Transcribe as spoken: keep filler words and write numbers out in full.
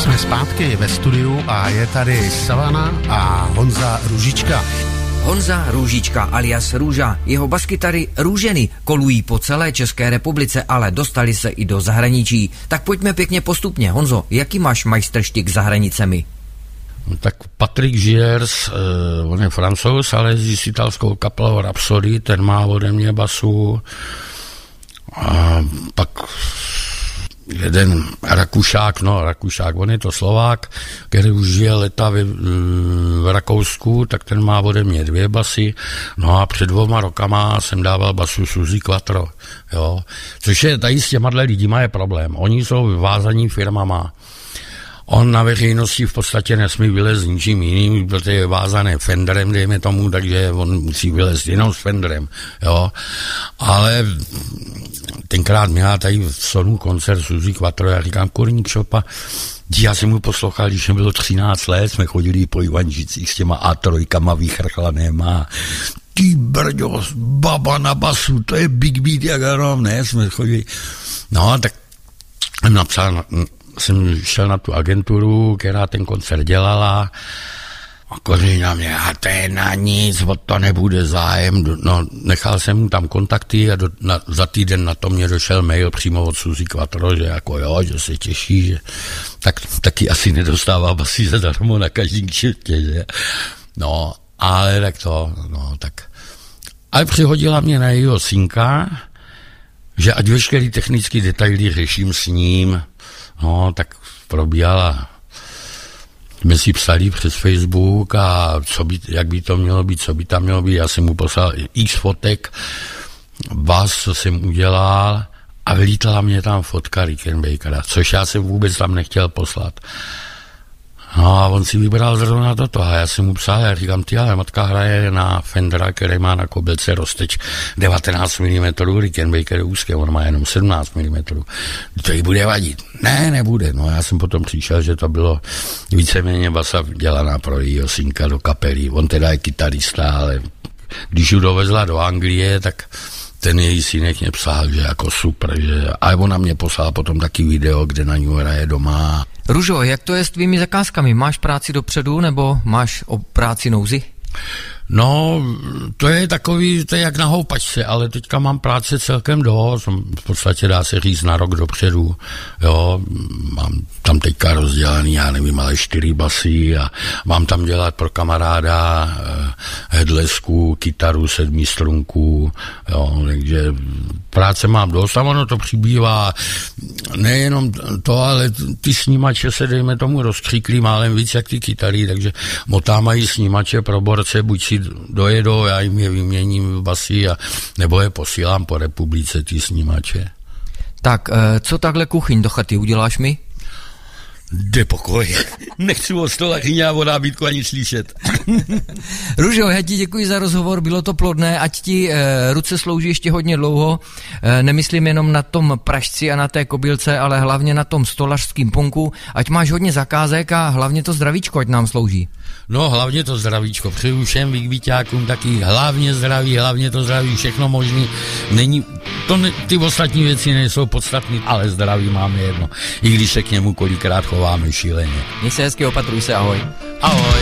Jsme zpátky ve studiu a je tady Savana a Honza Růžička. Honza Růžička alias Růža, jeho baskytary Růženy kolují po celé České republice, ale dostali se i do zahraničí. Tak pojďme pěkně postupně. Honzo, jaký máš majstrštyk za hranicemi? No, tak Patrick Giers, eh, on je Francouz, ale jezdí s italskou kapelou Rhapsody, ten má ode mě basu. A pak jeden Rakušák, no Rakušák, on je to Slovák, který už žije leta v, v Rakousku, tak ten má ode mě dvě basy. No a před dvoma rokama jsem dával basu Suzy Quattro, jo. Což je tady s těma lidima je problém. Oni jsou vyvázaní firmama. On na veřejnosti v podstatě nesmí vylézt ničím jiným, protože je vázané Fenderem, dejme tomu, takže on musí vylézt jenom s Fenderem, jo. Ale tenkrát měla tady v Sonu koncert Suzy Quattro, já říkám, kurník šopa, já jsem mu poslouchal, když mi bylo třináct let, jsme chodili po Ivanžicích s těma á tři vychrchanýma, ty brďo, baba na basu, to je Big Beat, jak jenom, ne, jsme chodili, no, tak jsem napsal, jsem šel na tu agenturu, která ten koncert dělala, a koří na mě, a to je na nic, o to nebude zájem. No, nechal jsem mu tam kontakty a do, na, za týden na to mě došel mail přímo od Suzy Quattro, že jako jo, že se těší, že tak, taky asi nedostává basy zadarmo na každým kšeftě, že. No, ale tak to, no, tak. Ale přihodila mě na jejího synka, že ať veškerý technický detaily řeším s ním. No, tak probíhala. My si psali přes Facebook a co by, jak by to mělo být, co by tam mělo být. Já jsem mu poslal x fotek, bas, co jsem udělal a vylítala mě tam fotka Rickenbackera, což já jsem vůbec tam nechtěl poslat. No a on si vybral zrovna toto a já jsem mu psal, já říkám, ty, ale matka hraje na Fendera, který má na kobylce rozteč devatenáct milimetrů, Rickenbacker je úzké, on má jenom sedmnáct milimetrů. To jí bude vadit? Ne, nebude. No já jsem potom přišel, že to bylo víceméně basa dělaná pro jejího synka do kapely. On teda je kytarista, ale když ji dovezla do Anglie, tak ten její synek mě psal, že jako super, že a ona mě poslala potom taky video, kde na ní hraje doma. Ružo, jak to je s tvými zakázkami? Máš práci dopředu nebo máš o práci nouzi? No, to je takový, to je jak na houpačce, ale teďka mám práce celkem dost, v podstatě dá se říct na rok dopředu, jo, mám tam teďka rozdělaný, já nevím, ale čtyři basy a mám tam dělat pro kamaráda eh, hedlesku, kytaru, sedmistrunku, jo, takže práce mám dost a ono to přibývá, nejenom to, ale ty snímače se, dejme tomu, rozkříklí málem víc jak ty kytary, takže motámají snímače pro borce, buď si dojedou, já jim je vyměním v basy a nebo je posílám po republice ty snímače. Tak, co takhle kuchyň do chaty uděláš mi? Jde pokoj. Nechci od stolařině a o nábytku ani slyšet. Ružo, já ti děkuji za rozhovor, bylo to plodné, ať ti e, ruce slouží ještě hodně dlouho. E, nemyslím jenom na tom pražci a na té kobylce, ale hlavně na tom stolařském punku. Ať máš hodně zakázek a hlavně to zdravíčko, ať nám slouží. No, hlavně to zdravíčko. Přeju všem výkviťákům taky hlavně zdraví, hlavně to zdraví, všechno možný. Není, to ne, ty ostatní věci nejsou podstatné, ale zdraví máme jedno. I když se k němu kolikrát chováme šíleně. Měj se hezky, opatruj se, ahoj. Ahoj.